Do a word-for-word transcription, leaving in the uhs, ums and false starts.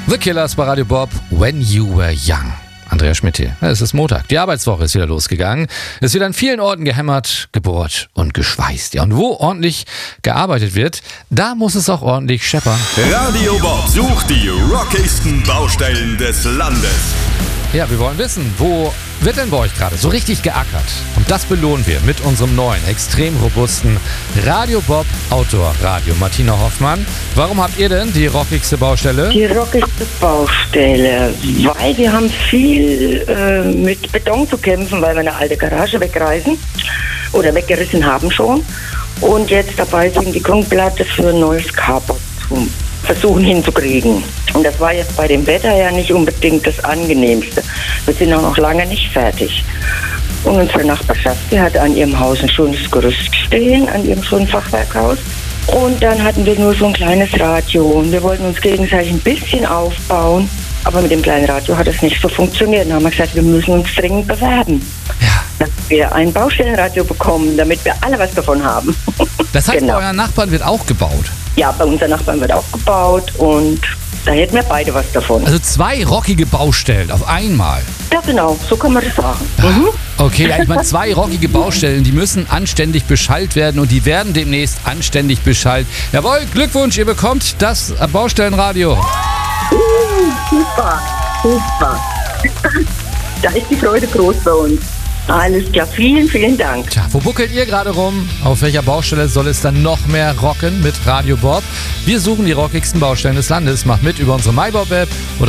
The Killers bei Radio Bob, When You Were Young. Andreas Schmidt hier. Es ist Montag. Die Arbeitswoche ist wieder losgegangen. Es ist wieder an vielen Orten gehämmert, gebohrt und geschweißt. Ja, und wo ordentlich gearbeitet wird, da muss es auch ordentlich scheppern. Radio Bob sucht die rockigsten Baustellen des Landes. Ja, wir wollen wissen, wo wird denn bei euch gerade so richtig geackert? Und das belohnen wir mit unserem neuen, extrem robusten Radio Bob Outdoor Radio. Martina Hoffmann, warum habt ihr denn die rockigste Baustelle? Die rockigste Baustelle, weil wir haben viel äh, mit Beton zu kämpfen, weil wir eine alte Garage wegreißen oder weggerissen haben schon. Und jetzt dabei sind, die Grundplatte für ein neues Carport zu versuchen hinzukriegen. Und das war jetzt bei dem Wetter ja nicht unbedingt das Angenehmste. Wir sind auch noch lange nicht fertig. Und unsere Nachbarschaft, die hat an ihrem Haus ein schönes Gerüst stehen, an ihrem schönen Fachwerkhaus. Und dann hatten wir nur so ein kleines Radio. Und wir wollten uns gegenseitig ein bisschen aufbauen. Aber mit dem kleinen Radio hat es nicht so funktioniert. Dann haben wir gesagt, wir müssen uns dringend bewerben. Ja. Dass wir ein Baustellenradio bekommen, damit wir alle was davon haben. Das heißt, Genau. bei euren Nachbarn wird auch gebaut? Ja, bei unseren Nachbarn wird auch gebaut und da hätten wir beide was davon. Also zwei rockige Baustellen auf einmal. Ja, genau, so kann man das sagen. Mhm. Okay, ja, ich meine, zwei rockige Baustellen, die müssen anständig beschallt werden und die werden demnächst anständig beschallt. Jawohl, Glückwunsch, ihr bekommt das Baustellenradio. Uh, super, super. Da ist die Freude groß bei uns. Alles klar, vielen, vielen Dank. Tja, wo buckelt ihr gerade rum? Auf welcher Baustelle soll es dann noch mehr rocken mit Radio Bob? Wir suchen die rockigsten Baustellen des Landes. Macht mit über unsere MyBob-App oder